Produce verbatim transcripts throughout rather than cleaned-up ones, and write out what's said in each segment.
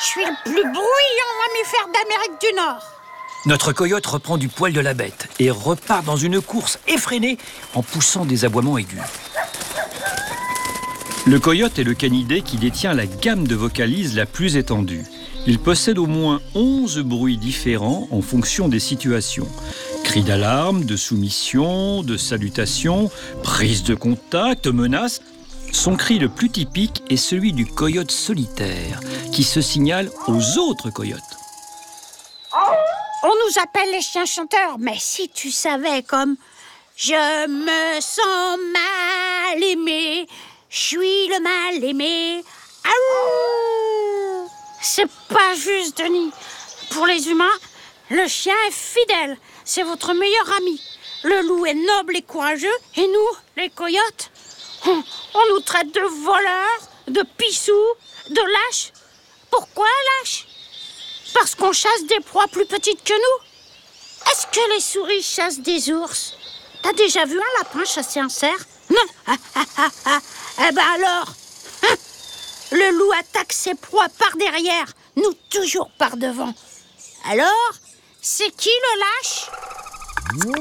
Je suis le plus bruyant mammifère d'Amérique du Nord. Notre coyote reprend du poil de la bête et repart dans une course effrénée en poussant des aboiements aigus. Le coyote est le canidé qui détient la gamme de vocalises la plus étendue. Il possède au moins onze bruits différents en fonction des situations. Cris d'alarme, de soumission, de salutation, prise de contact, menace. Son cri le plus typique est celui du coyote solitaire, qui se signale aux autres coyotes. On nous appelle les chiens chanteurs, mais si tu savais comme « Je me sens mal aimé, je suis le mal aimé. » Aouh ! C'est pas juste, Denis. Pour les humains, le chien est fidèle. C'est votre meilleur ami. Le loup est noble et courageux. Et nous, les coyotes, on, on nous traite de voleurs, de pissous, de lâches. Pourquoi lâches ? Parce qu'on chasse des proies plus petites que nous. Est-ce que les souris chassent des ours ? T'as déjà vu un lapin chasser un cerf ? Non. Ah, ah, ah, ah. Eh ben alors, hein ? Le loup attaque ses proies par derrière, nous toujours par devant. Alors, c'est qui le lâche ?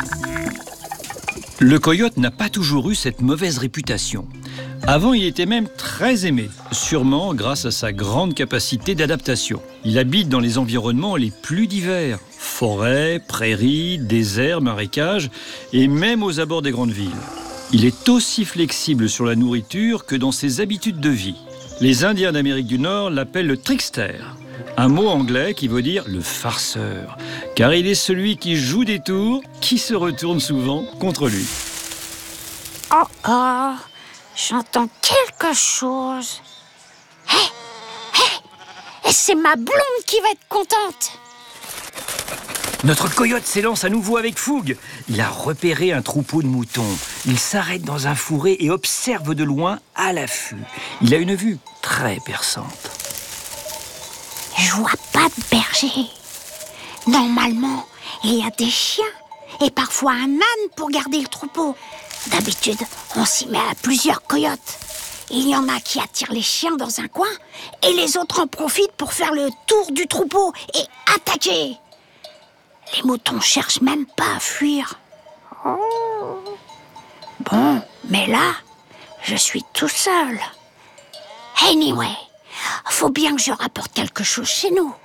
Le coyote n'a pas toujours eu cette mauvaise réputation. Avant, il était même très aimé, sûrement grâce à sa grande capacité d'adaptation. Il habite dans les environnements les plus divers, forêts, prairies, déserts, marécages, et même aux abords des grandes villes. Il est aussi flexible sur la nourriture que dans ses habitudes de vie. Les Indiens d'Amérique du Nord l'appellent le trickster, un mot anglais qui veut dire le farceur, car il est celui qui joue des tours, qui se retourne souvent contre lui. Oh oh, j'entends quelque chose. Hé, hé, et c'est ma blonde qui va être contente. Notre coyote s'élance à nouveau avec fougue. Il a repéré un troupeau de moutons. Il s'arrête dans un fourré et observe de loin à l'affût. Il a une vue très perçante. Je vois pas de berger. Normalement, il y a des chiens et parfois un âne pour garder le troupeau. D'habitude, on s'y met à plusieurs coyotes. Il y en a qui attirent les chiens dans un coin et les autres en profitent pour faire le tour du troupeau et attaquer. Les moutons cherchent même pas à fuir. Oh. Bon, mais là, je suis tout seul. Anyway, faut bien que je rapporte quelque chose chez nous.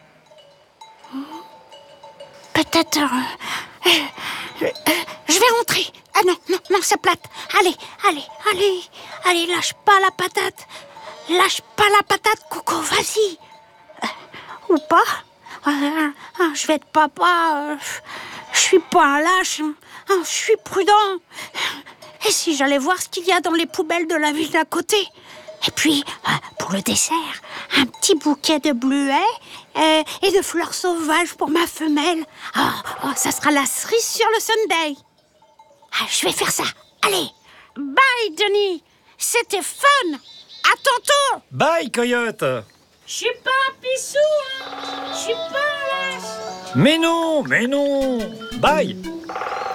Peut-être... Euh, euh, euh, je vais rentrer. Ah non, non, non, c'est plate. Allez, allez, allez, allez, lâche pas la patate. Lâche pas la patate, Coco, vas-y. Euh, ou pas euh, euh, Je vais être papa. Euh, je suis pas un lâche. Euh, je suis prudent. Et si j'allais voir ce qu'il y a dans les poubelles de la ville d'à côté ? Et puis, euh, pour le dessert, un petit bouquet de bleuets euh, et de fleurs sauvages pour ma femelle. Oh, oh, ça sera la cerise sur le sundae. Ah, je vais faire ça. Allez, bye, Denis. C'était fun. À tantôt. Bye, coyote. Je suis pas un pissou, hein. Je suis pas un lâche. Mais non, mais non. Bye.